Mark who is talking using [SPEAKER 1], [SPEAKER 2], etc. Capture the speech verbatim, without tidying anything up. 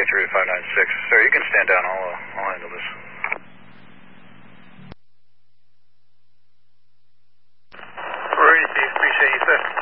[SPEAKER 1] three five nine six. Sir, you can stand down. I'll, uh, I'll handle this.
[SPEAKER 2] We're ready, Steve. Appreciate you, sir.